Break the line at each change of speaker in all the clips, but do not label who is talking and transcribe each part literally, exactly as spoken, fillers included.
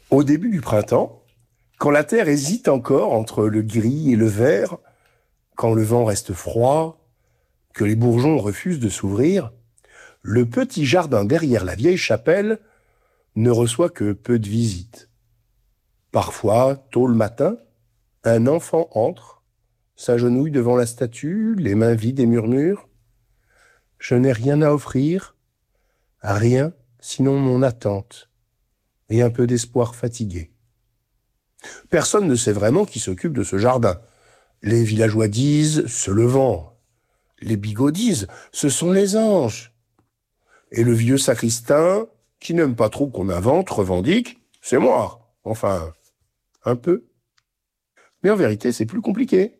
Au début du printemps, quand la terre hésite encore entre le gris et le vert, quand le vent reste froid, que les bourgeons refusent de s'ouvrir, le petit jardin derrière la vieille chapelle ne reçoit que peu de visites. Parfois, tôt le matin, un enfant entre, s'agenouille devant la statue, les mains vides et murmure « Je n'ai rien à offrir, rien sinon mon attente et un peu d'espoir fatigué. » Personne ne sait vraiment qui s'occupe de ce jardin. Les villageois disent « c'est le vent ». Les bigots disent « ce sont les anges ». Et le vieux sacristain, qui n'aime pas trop qu'on invente, revendique « c'est moi ». Enfin, un peu. Mais en vérité, c'est plus compliqué.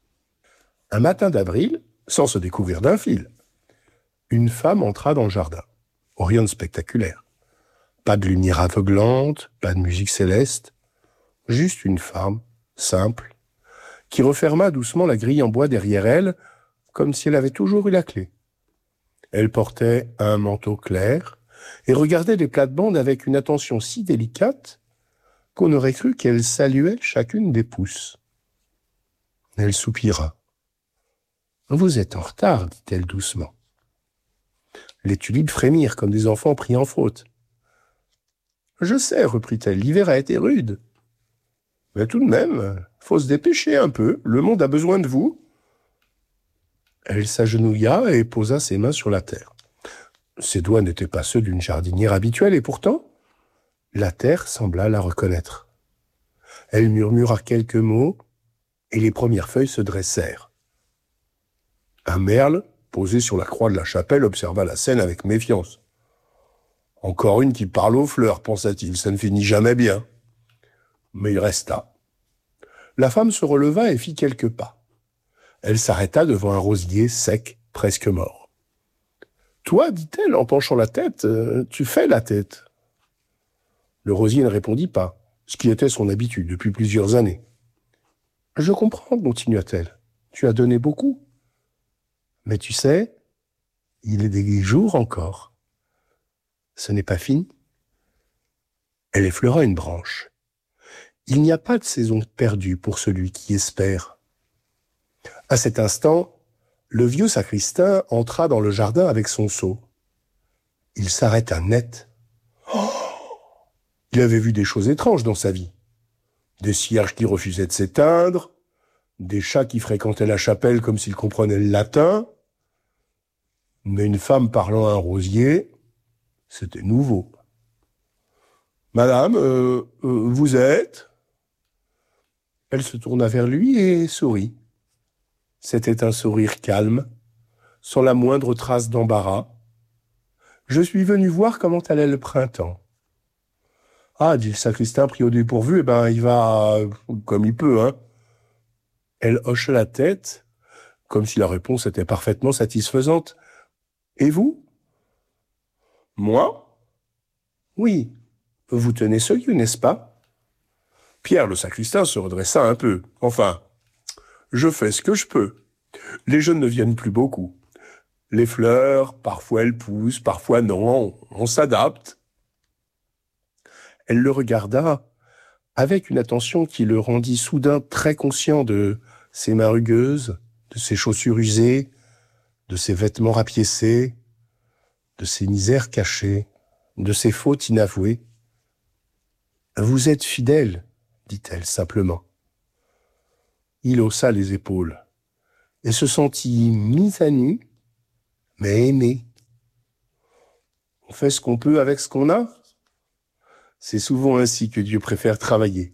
Un matin d'avril, sans se découvrir d'un fil, une femme entra dans le jardin. Rien de spectaculaire. Pas de lumière aveuglante, pas de musique céleste. Juste une femme, simple, qui referma doucement la grille en bois derrière elle, comme si elle avait toujours eu la clé. Elle portait un manteau clair et regardait les plates-bandes avec une attention si délicate qu'on aurait cru qu'elle saluait chacune des pousses. Elle soupira. « Vous êtes en retard, dit-elle doucement. » Les tulipes frémirent comme des enfants pris en faute. « Je sais, reprit-elle, l'hiver a été rude. Mais tout de même, faut se dépêcher un peu, le monde a besoin de vous. » Elle s'agenouilla et posa ses mains sur la terre. Ses doigts n'étaient pas ceux d'une jardinière habituelle, et pourtant, la terre sembla la reconnaître. Elle murmura quelques mots, et les premières feuilles se dressèrent. Un merle, posé sur la croix de la chapelle, observa la scène avec méfiance. « Encore une qui parle aux fleurs, pensa-t-il, ça ne finit jamais bien. » Mais il resta. La femme se releva et fit quelques pas. Elle s'arrêta devant un rosier sec, presque mort. « Toi, dit-elle en penchant la tête, euh, tu fais la tête. » Le rosier ne répondit pas, ce qui était son habitude depuis plusieurs années. « Je comprends, continua-t-elle. Tu as donné beaucoup. Mais tu sais, il est des jours encore. Ce n'est pas fini. » Elle effleura une branche. Il n'y a pas de saison perdue pour celui qui espère. À cet instant, le vieux sacristain entra dans le jardin avec son seau. Il s'arrêta net. Oh, il avait vu des choses étranges dans sa vie. Des cierges qui refusaient de s'éteindre, des chats qui fréquentaient la chapelle comme s'ils comprenaient le latin. Mais une femme parlant à un rosier, c'était nouveau. « Madame, euh, euh, vous êtes ?» Elle se tourna vers lui et sourit. C'était un sourire calme, sans la moindre trace d'embarras. « Je suis venu voir comment allait le printemps. »« Ah, dit le sacristain pris au dépourvu, eh ben, il va euh, comme il peut, hein. » Elle hocha la tête, comme si la réponse était parfaitement satisfaisante. « Et vous ?»« Moi ?»« Oui. Vous tenez ce lieu, n'est-ce pas ?» Pierre, le sacristain, se redressa un peu. « Enfin, je fais ce que je peux. Les jeunes ne viennent plus beaucoup. Les fleurs, parfois elles poussent, parfois non, on, on s'adapte. » Elle le regarda avec une attention qui le rendit soudain très conscient de ses mains rugueuses, de ses chaussures usées, de ses vêtements rapiécés, de ses misères cachées, de ses fautes inavouées. « Vous êtes fidèle, dit-elle simplement. » Il haussa les épaules et se sentit mis à nu, mais aimé. On fait ce qu'on peut avec ce qu'on a. C'est souvent ainsi que Dieu préfère travailler.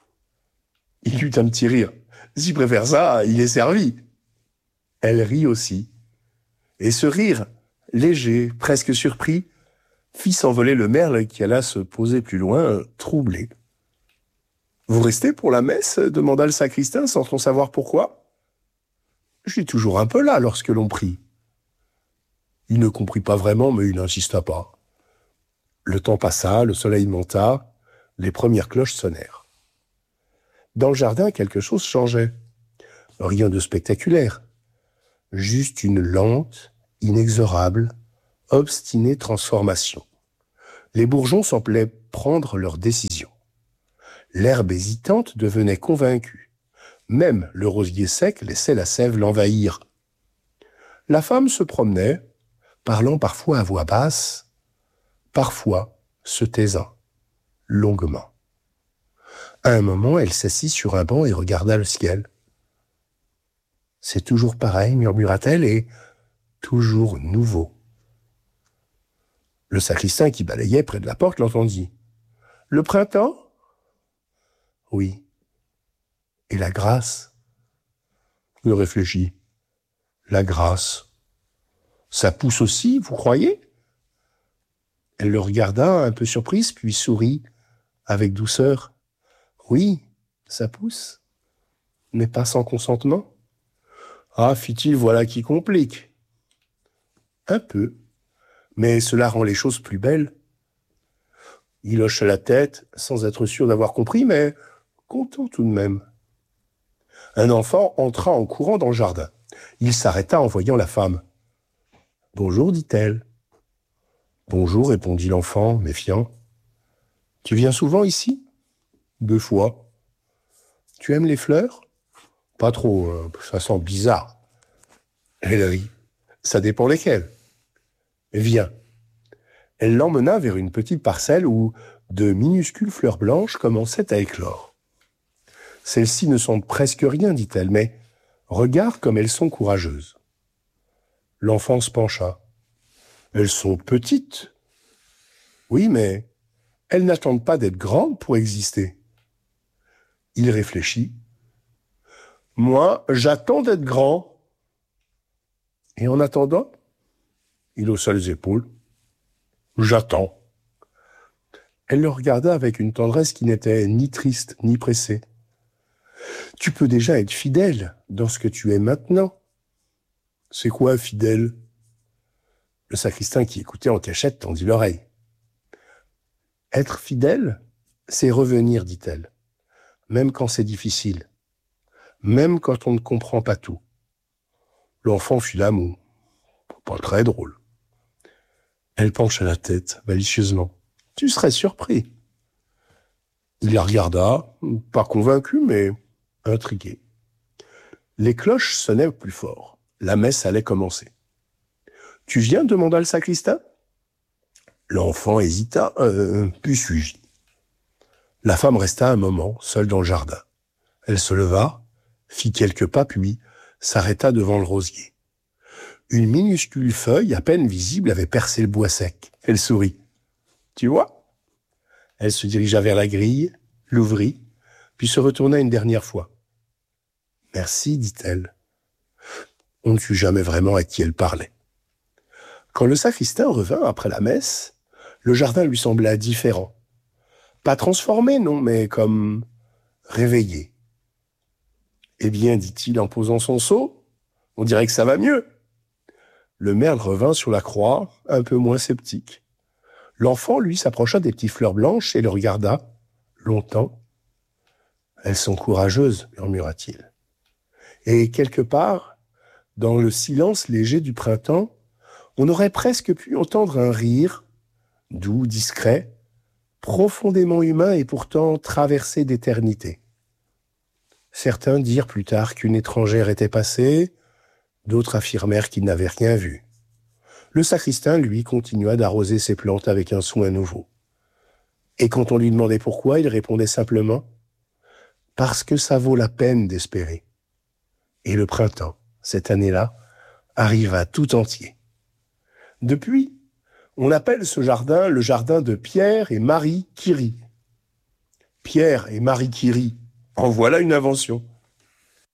Il eut un petit rire. S'il préfère ça, il est servi. Elle rit aussi. Et ce rire, léger, presque surpris, fit s'envoler le merle qui alla se poser plus loin, troublé. « Vous restez pour la messe ?» demanda le sacristain sans savoir pourquoi. « Je suis toujours un peu là lorsque l'on prie. » Il ne comprit pas vraiment, mais il n'insista pas. Le temps passa, le soleil monta, les premières cloches sonnèrent. Dans le jardin, quelque chose changeait. Rien de spectaculaire. Juste une lente, inexorable, obstinée transformation. Les bourgeons semblaient prendre leur décision. L'herbe hésitante devenait convaincue. Même le rosier sec laissait la sève l'envahir. La femme se promenait, parlant parfois à voix basse, parfois se taisant, longuement. À un moment, elle s'assit sur un banc et regarda le ciel. « C'est toujours pareil, murmura-t-elle, et toujours nouveau. » Le sacristain qui balayait près de la porte l'entendit. « Le printemps ? » ?»« Oui. »« Et la grâce ?» Il réfléchit. « La grâce. Ça pousse aussi, vous croyez ?» Elle le regarda un peu surprise, puis sourit avec douceur. « Oui, ça pousse, mais pas sans consentement. » « Ah, fit-il, voilà qui complique. »« Un peu, mais cela rend les choses plus belles. » Il hocha la tête, sans être sûr d'avoir compris, mais content tout de même. Un enfant entra en courant dans le jardin. Il s'arrêta en voyant la femme. « Bonjour, dit-elle. »« Bonjour, répondit l'enfant, méfiant. »« Tu viens souvent ici ?»« Deux fois. »« Tu aimes les fleurs ?»« Pas trop, euh, ça sent bizarre. » Elle rit. « Ça dépend lesquelles. »« Viens. » Elle l'emmena vers une petite parcelle où de minuscules fleurs blanches commençaient à éclore. « Celles-ci ne sentent presque rien, dit-elle, mais regarde comme elles sont courageuses. » L'enfant se pencha. « Elles sont petites. »« Oui, mais elles n'attendent pas d'être grandes pour exister. » Il réfléchit. « Moi, j'attends d'être grand. » Et en attendant, il haussa les épaules. « J'attends. » Elle le regarda avec une tendresse qui n'était ni triste ni pressée. « Tu peux déjà être fidèle dans ce que tu es maintenant. »« C'est quoi, fidèle ?» Le sacristain qui écoutait en cachette tendit l'oreille. « Être fidèle, c'est revenir, dit-elle, même quand c'est difficile, même quand on ne comprend pas tout. » L'enfant fit la moue. Pas très drôle. Elle pencha la tête, malicieusement. « Tu serais surpris. » Il la regarda, pas convaincu, mais intrigué. Les cloches sonnaient plus fort. La messe allait commencer. « Tu viens ?» demanda le sacristain. L'enfant hésita, euh, puis suivit. La femme resta un moment, seule dans le jardin. Elle se leva, fit quelques pas, puis s'arrêta devant le rosier. Une minuscule feuille, à peine visible, avait percé le bois sec. Elle sourit. « Tu vois ?» Elle se dirigea vers la grille, l'ouvrit, puis se retourna une dernière fois. « Merci, dit-elle. » On ne sut jamais vraiment à qui elle parlait. Quand le sacristain revint après la messe, le jardin lui sembla différent. Pas transformé, non, mais comme réveillé. « Eh bien, dit-il en posant son seau, on dirait que ça va mieux. » Le merle revint sur la croix, un peu moins sceptique. L'enfant, lui, s'approcha des petites fleurs blanches et le regarda longtemps. « Elles sont courageuses, murmura-t-il. » Et quelque part, dans le silence léger du printemps, on aurait presque pu entendre un rire, doux, discret, profondément humain et pourtant traversé d'éternité. Certains dirent plus tard qu'une étrangère était passée, d'autres affirmèrent qu'ils n'avaient rien vu. Le sacristain, lui, continua d'arroser ses plantes avec un soin nouveau. Et quand on lui demandait pourquoi, il répondait simplement « Parce que ça vaut la peine d'espérer. » Et le printemps, cette année-là, arriva tout entier. Depuis, on appelle ce jardin le jardin de Pierre et Marie Curie. Pierre et Marie Curie, en voilà une invention.